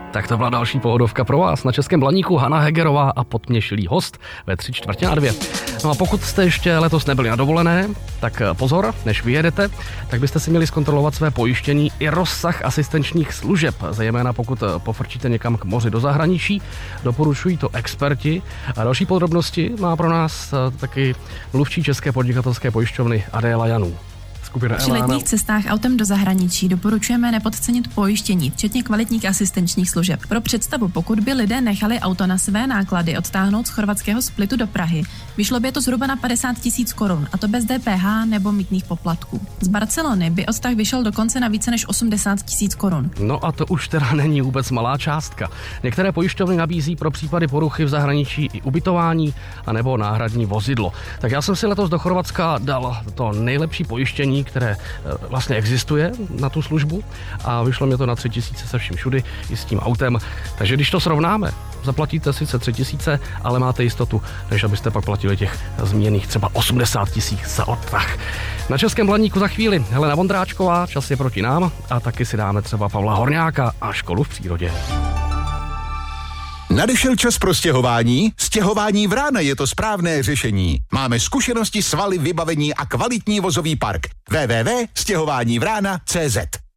Tak to byla další pohodovka pro vás. Na Českém Blaníku Hana Hegerová a podměšilý host ve 3:45. No a pokud jste ještě letos nebyli na dovolené, tak pozor, než vyjedete, tak byste si měli zkontrolovat své pojištění i rozsah asistenčních služeb, zejména pokud pofrčíte někam k moři do zahraničí. Doporučují to experti. A další podrobnosti má pro nás taky mluvčí České podnikatelské pojišťovny Adéla Janů. Při letních cestách autem do zahraničí doporučujeme nepodcenit pojištění, včetně kvalitních asistenčních služeb. Pro představu, pokud by lidé nechali auto na své náklady odtáhnout z chorvatského Splitu do Prahy, vyšlo by to zhruba na 50 000 korun, a to bez DPH nebo mýtných poplatků. Z Barcelony by odtah vyšel dokonce na více než 80 000 korun. No a to už teda není vůbec malá částka. Některé pojišťovny nabízí pro případy poruchy v zahraničí i ubytování anebo náhradní vozidlo. Tak já jsem si letos do Chorvatska dal to nejlepší pojištění, které vlastně existuje na tu službu, a vyšlo mě to na 3 000 se vším všudy i s tím autem. Takže když to srovnáme, zaplatíte sice 3 000, ale máte jistotu, než abyste pak platili těch zmíněných třeba 80 000 za odtah. Na Českém Blaníku za chvíli Helena Vondráčková, čas je proti nám, a taky si dáme třeba Pavla Horňáka a Školu v přírodě. Nadešel čas pro stěhování? Stěhování Vrána je to správné řešení. Máme zkušenosti, svaly, vybavení a kvalitní vozový park. www.stěhovánivrána.cz